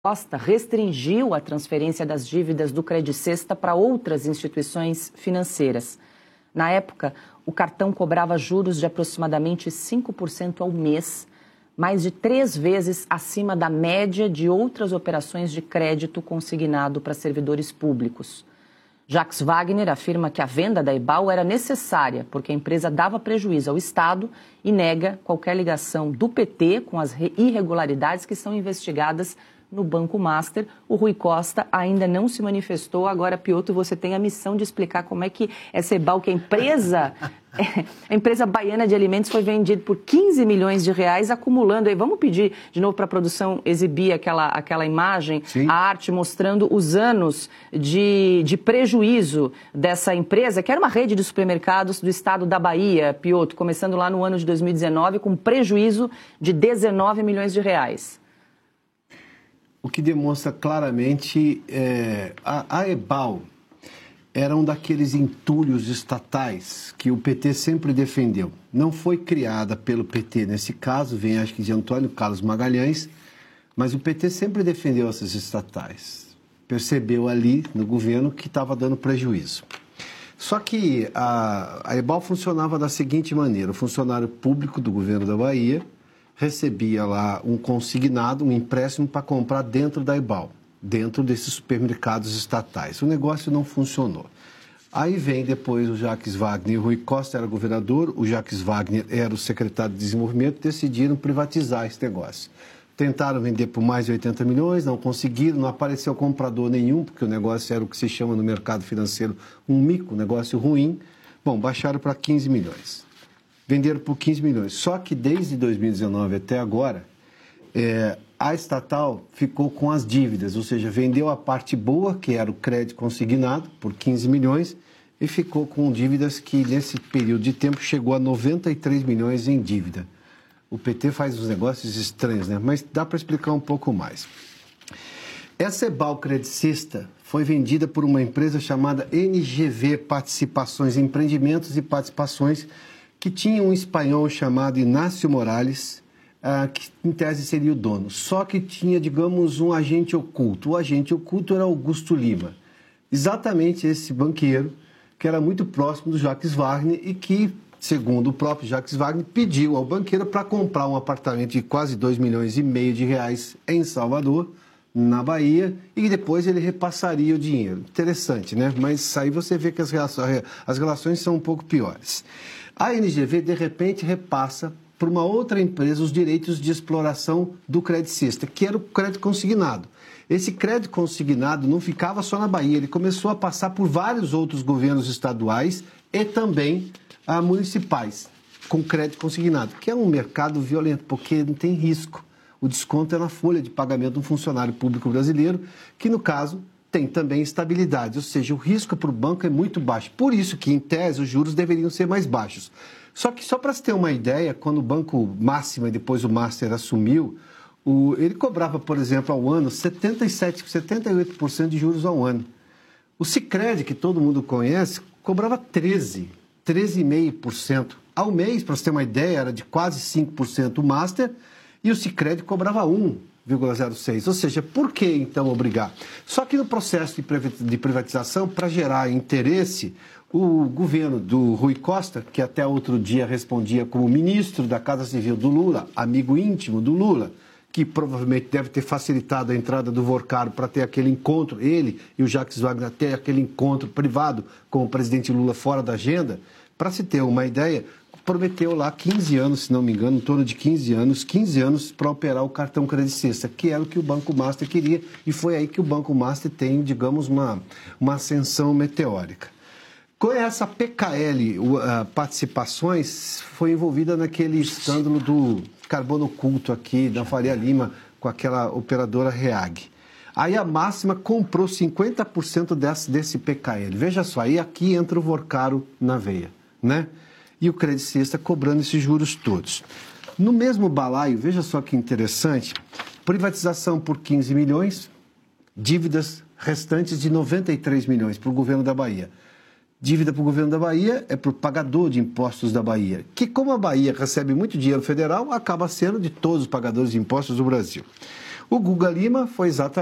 Costa restringiu a transferência das dívidas do Credicesta para outras instituições financeiras. Na época, o cartão cobrava juros de aproximadamente 5% ao mês, mais de 3 vezes acima da média de outras operações de crédito consignado para servidores públicos. Jacques Wagner afirma que a venda da EBAL era necessária porque a empresa dava prejuízo ao Estado e nega qualquer ligação do PT com as irregularidades que são investigadas no Banco Master. O Rui Costa ainda não se manifestou. Agora, Piotr, você tem a missão de explicar como é que essa EBAL, que a empresa baiana de alimentos, foi vendida por 15 milhões de reais, acumulando. Aí vamos pedir de novo para a produção exibir aquela imagem, Sim. A arte mostrando os anos de prejuízo dessa empresa, que era uma rede de supermercados do estado da Bahia, Piotr, começando lá no ano de 2019, com prejuízo de 19 milhões de reais. O que demonstra claramente a EBAL era um daqueles entulhos estatais que o PT sempre defendeu. Não foi criada pelo PT nesse caso, vem acho que de Antônio Carlos Magalhães, mas o PT sempre defendeu essas estatais. Percebeu ali no governo que estava dando prejuízo. Só que a EBAL funcionava da seguinte maneira: o funcionário público do governo da Bahia recebia lá um consignado, um empréstimo para comprar dentro da EBAL, dentro desses supermercados estatais. O negócio não funcionou. Aí vem depois o Jacques Wagner, o Rui Costa era governador, o Jacques Wagner era o secretário de desenvolvimento, decidiram privatizar esse negócio. Tentaram vender por mais de 80 milhões, não conseguiram, não apareceu comprador nenhum, porque o negócio era o que se chama no mercado financeiro um mico, um negócio ruim. Bom, baixaram para 15 milhões. Venderam por 15 milhões. Só que desde 2019 até agora, a estatal ficou com as dívidas, ou seja, vendeu a parte boa, que era o crédito consignado, por 15 milhões, e ficou com dívidas que, nesse período de tempo, chegou a 93 milhões em dívida. O PT faz uns negócios estranhos, né? Mas dá para explicar um pouco mais. Essa EBAL Credicesta foi vendida por uma empresa chamada NGV Participações, Empreendimentos e Participações, que tinha um espanhol chamado Inácio Morales, que em tese seria o dono. Só que tinha, digamos, um agente oculto. O agente oculto era Augusto Lima. Exatamente esse banqueiro, que era muito próximo do Jacques Wagner e que, segundo o próprio Jacques Wagner, pediu ao banqueiro para comprar um apartamento de quase 2,5 milhões de reais em Salvador, na Bahia, e depois ele repassaria o dinheiro. Interessante, né? Mas aí você vê que as relações são um pouco piores. A NGV, de repente, repassa para uma outra empresa os direitos de exploração do Credicesta, que era o crédito consignado. Esse crédito consignado não ficava só na Bahia, ele começou a passar por vários outros governos estaduais e também municipais, com crédito consignado, que é um mercado violento, porque não tem risco. O desconto é na folha de pagamento de um funcionário público brasileiro, que, no caso, tem também estabilidade, ou seja, o risco para o banco é muito baixo. Por isso que, em tese, os juros deveriam ser mais baixos. Só que, só para se ter uma ideia, quando o Banco Máxima e depois o Master assumiu, ele cobrava, por exemplo, ao ano 78% de juros ao ano. O Sicredi, que todo mundo conhece, cobrava 13,5% ao mês. Para você ter uma ideia, era de quase 5% o Master, e o Sicredi cobrava 1,06%. Ou seja, por que então obrigar? Só que no processo de privatização, para gerar interesse, o governo do Rui Costa, que até outro dia respondia como ministro da Casa Civil do Lula, amigo íntimo do Lula, que provavelmente deve ter facilitado a entrada do Vorcaro para ter aquele encontro, ele e o Jacques Wagner ter aquele encontro privado com o presidente Lula fora da agenda, para se ter uma ideia, prometeu lá 15 anos, se não me engano, em torno de 15 anos para operar o cartão Credicesta, que era o que o Banco Master queria, e foi aí que o Banco Master tem, digamos, uma ascensão meteórica. Com essa PKL, Participações, foi envolvida naquele escândalo do carbono oculto aqui, da Faria Lima, com aquela operadora REAG. Aí a Máxima comprou 50% desse PKL. Veja só, aí aqui entra o Vorcaro na veia, né? E o Credicesta cobrando esses juros todos. No mesmo balaio, veja só que interessante, privatização por 15 milhões, dívidas restantes de 93 milhões para o governo da Bahia. Dívida para o governo da Bahia é para o pagador de impostos da Bahia, que como a Bahia recebe muito dinheiro federal, acaba sendo de todos os pagadores de impostos do Brasil. O Guga Lima foi exatamente